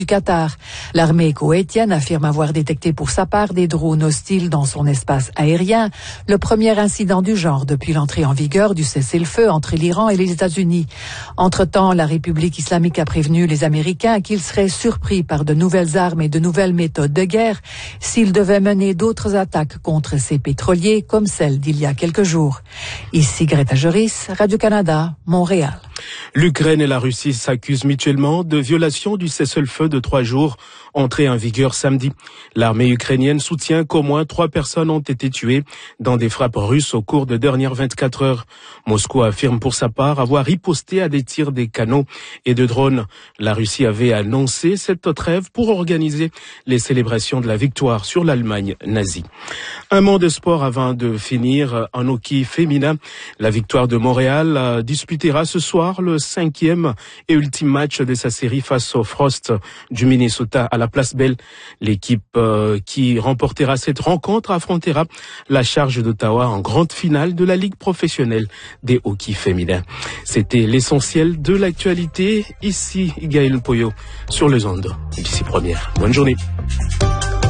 du Qatar. L'armée koweïtienne affirme avoir détecté pour sa part des drones hostiles dans son espace aérien, le premier incident du genre depuis l'entrée en vigueur du cessez-le-feu entre l'Iran et les États-Unis. Entre-temps, la République islamique a prévenu les Américains qu'ils seraient surpris par de nouvelles armes et de nouvelles méthodes de guerre s'ils devaient mener d'autres attaques contre ces pétroliers comme celle d'il y a quelques jours. Ici Greta Joris, Radio-Canada, Montréal. L'Ukraine et la Russie s'accusent mutuellement de violation du cessez-le-feu de 3 jours, entré en vigueur samedi. L'armée ukrainienne soutient qu'au moins 3 personnes ont été tuées dans des frappes russes au cours des dernières 24 heures. Moscou affirme pour sa part avoir riposté à des tirs des canons et de drones. La Russie avait annoncé cette trêve pour organiser les célébrations de la victoire sur l'Allemagne nazie. Un mot de sport avant de finir en hockey féminin. La victoire de Montréal disputera ce soir le 5e et ultime match de sa série face au Frost du Minnesota à la Place Bell. L'équipe qui remportera cette rencontre affrontera la Charge d'Ottawa en grande finale de la Ligue professionnelle des hockey féminins. C'était l'essentiel de l'actualité. Ici Gaël Poyo sur les ondes d'ici première. Bonne journée.